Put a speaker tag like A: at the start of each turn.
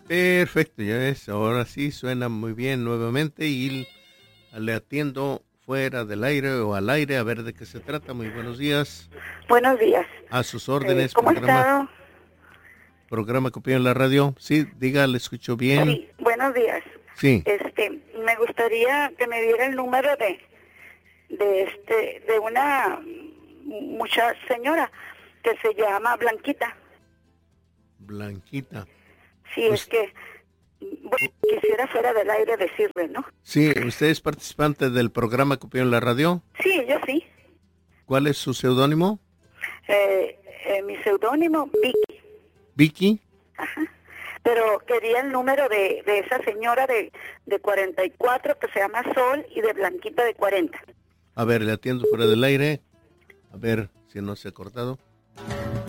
A: Perfecto, ya ves, ahora sí suena muy bien nuevamente y le atiendo fuera del aire o al aire a ver de qué se trata. Muy buenos días.
B: Buenos días.
A: A sus órdenes,
B: ¿Cómo ha
A: programa,
B: estado?
A: programa Copión en la radio. Sí, diga, le escucho bien.
B: Sí, buenos días.
A: Sí,
B: Me gustaría que me diera el número de una mucha señora que se llama Blanquita.
A: Blanquita.
B: Sí, es
A: Us-
B: que quisiera fuera del aire decirle, ¿no?
A: sí, ¿usted es participante del programa Copión en la radio?
B: Sí, yo sí.
A: ¿Cuál es su seudónimo?
B: Mi seudónimo, Vicky.
A: Vicky.
B: Pero quería el número de esa señora de 44 que se llama Sol y de Blanquita de 40.
A: A ver, le atiendo fuera del aire. A ver si no se ha cortado.